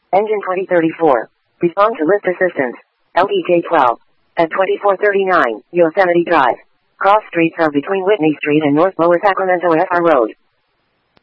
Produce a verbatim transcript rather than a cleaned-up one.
Engine twenty thirty-four. Respond to lift assistance. L D J twelve. At twenty-four thirty-nine, Yosemite Drive. Cross streets are between Whitney Street and North Lower Sacramento F R Road.